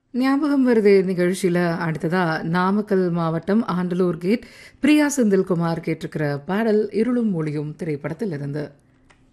ஞாபகம் வருதே நிகழ்ச்சியில அடுத்ததா நாமக்கல் மாவட்டம் ஆண்டலூர் கேட் பிரியா செந்தில்குமார் கேட்டிருக்கிற பாடல் இருளும் ஒளியும் திரைப்படத்தில் இருந்து